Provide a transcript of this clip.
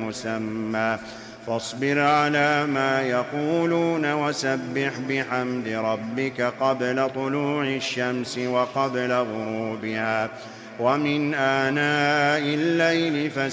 مسمى فاصبر على ما يقولون وسبح بحمد ربك قبل طلوع الشمس وقبل غروبها ومن آناء الليل